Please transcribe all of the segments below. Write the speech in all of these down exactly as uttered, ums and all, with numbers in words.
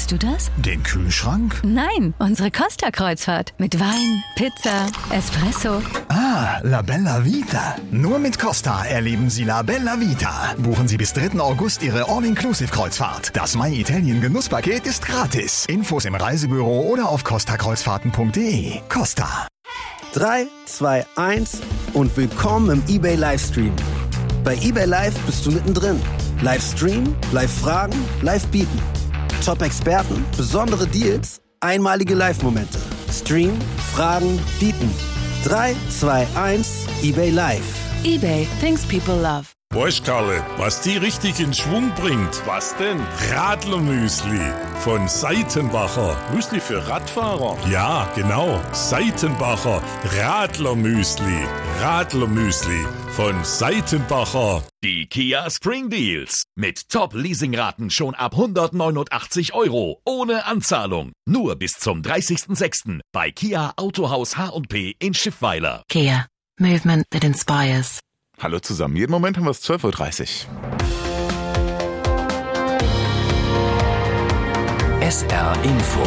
Meinst du das? Den Kühlschrank? Nein, unsere Costa-Kreuzfahrt. Mit Wein, Pizza, Espresso. Ah, La Bella Vita. Nur mit Costa erleben Sie La Bella Vita. Buchen Sie bis dritten August Ihre All-Inclusive-Kreuzfahrt. Das My Italien Genusspaket ist gratis. Infos im Reisebüro oder auf costa kreuzfahrten punkt de. Costa. drei, zwei, eins und willkommen im eBay Livestream. Bei eBay Live bist du mittendrin. Livestream, Live-Fragen, Live-Bieten. Top-Experten, besondere Deals, einmalige Live-Momente. Stream, Fragen, Bieten. drei, zwei, eins, eBay Live. eBay, things people love. Weißt, Karle, was die richtig in Schwung bringt? Was denn? Radlermüsli von Seitenbacher. Müsli für Radfahrer? Ja, genau. Seitenbacher Radlermüsli. Radlermüsli von Seitenbacher. Die Kia Spring Deals. Mit Top-Leasingraten schon ab hundertneunundachtzig Euro. Ohne Anzahlung. Nur bis zum dreißigsten sechsten bei Kia Autohaus H und P in Schiffweiler. Kia, movement that inspires. Hallo zusammen, jeden Moment haben wir es zwölf Uhr dreißig. S R Info.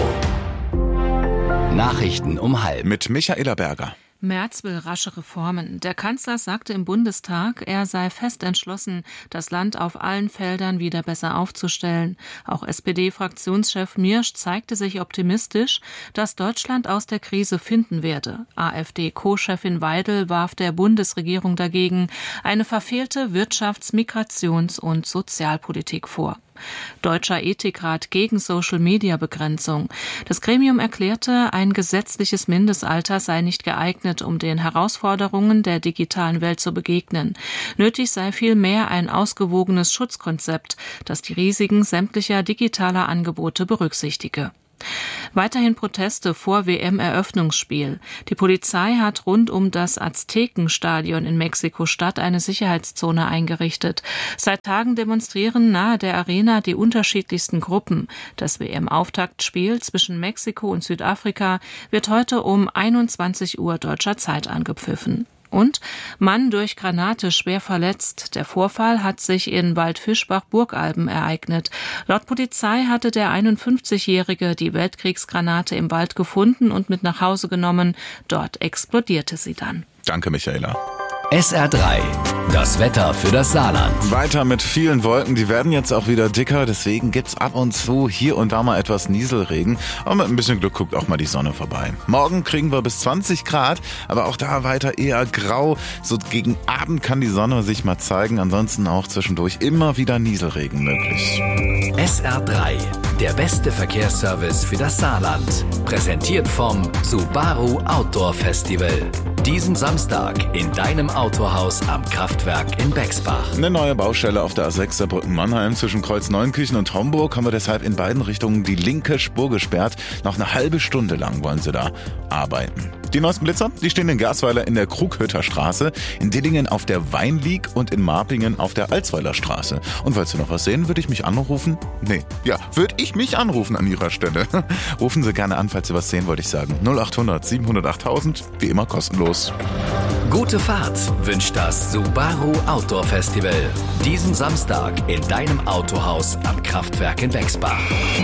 Nachrichten um halb. Mit Michaela Berger. Merz will rasche Reformen. Der Kanzler sagte im Bundestag, er sei fest entschlossen, das Land auf allen Feldern wieder besser aufzustellen. Auch S P D-Fraktionschef Miersch zeigte sich optimistisch, dass Deutschland aus der Krise finden werde. AfD-Co-Chefin Weidel warf der Bundesregierung dagegen eine verfehlte Wirtschafts-, Migrations- und Sozialpolitik vor. Deutscher Ethikrat gegen Social-Media-Begrenzung. Das Gremium erklärte, ein gesetzliches Mindestalter sei nicht geeignet, um den Herausforderungen der digitalen Welt zu begegnen. Nötig sei vielmehr ein ausgewogenes Schutzkonzept, das die Risiken sämtlicher digitaler Angebote berücksichtige. Weiterhin Proteste vor W M-Eröffnungsspiel. Die Polizei hat rund um das Aztekenstadion in Mexiko-Stadt eine Sicherheitszone eingerichtet. Seit Tagen demonstrieren nahe der Arena die unterschiedlichsten Gruppen. Das W M-Auftaktspiel zwischen Mexiko und Südafrika wird heute um einundzwanzig Uhr deutscher Zeit angepfiffen. Und Mann durch Granate schwer verletzt. Der Vorfall hat sich in Waldfischbach-Burgalben ereignet. Laut Polizei hatte der einundfünfzigjährige die Weltkriegsgranate im Wald gefunden und mit nach Hause genommen. Dort explodierte sie dann. Danke, Michaela. S R drei. Das Wetter für das Saarland. Weiter mit vielen Wolken, die werden jetzt auch wieder dicker, deswegen gibt's ab und zu hier und da mal etwas Nieselregen. Aber mit ein bisschen Glück guckt auch mal die Sonne vorbei. Morgen kriegen wir bis zwanzig Grad, aber auch da weiter eher grau. So gegen Abend kann die Sonne sich mal zeigen, ansonsten auch zwischendurch immer wieder Nieselregen möglich. S R drei. Der beste Verkehrsservice für das Saarland. Präsentiert vom Subaru Outdoor Festival. Diesen Samstag in deinem Autohaus am Kraftwerk in Bexbach. Eine neue Baustelle auf der A sechs Saarbrücken-Mannheim zwischen Kreuz-Neunkirchen und Homburg, haben wir deshalb in beiden Richtungen die linke Spur gesperrt. Noch eine halbe Stunde lang wollen sie da arbeiten. Die neuesten Blitzer, die stehen in Garsweiler in der Krughütter Straße, in Dillingen auf der Weinlieg und in Marpingen auf der Alsweiler Straße. Und falls Sie noch was sehen, würde ich mich anrufen? Nee, ja, würde ich mich anrufen an Ihrer Stelle. Rufen Sie gerne an, falls Sie was sehen, wollte ich sagen. null acht hundert siebenhundertacht tausend, wie immer kostenlos. Gute Fahrt wünscht das Subaru Outdoor Festival. Diesen Samstag in deinem Autohaus am Kraftwerk in Bexbach.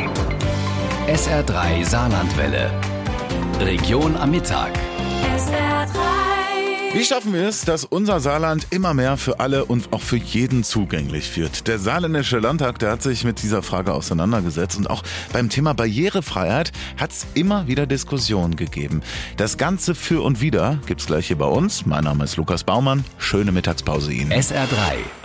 S R drei Saarlandwelle. Region am Mittag. S R drei. Wie schaffen wir es, dass unser Saarland immer mehr für alle und auch für jeden zugänglich wird? Der Saarländische Landtag, der hat sich mit dieser Frage auseinandergesetzt und auch beim Thema Barrierefreiheit hat es immer wieder Diskussionen gegeben. Das Ganze für und wieder gibt's gleich hier bei uns. Mein Name ist Lukas Baumann. Schöne Mittagspause Ihnen. S R drei.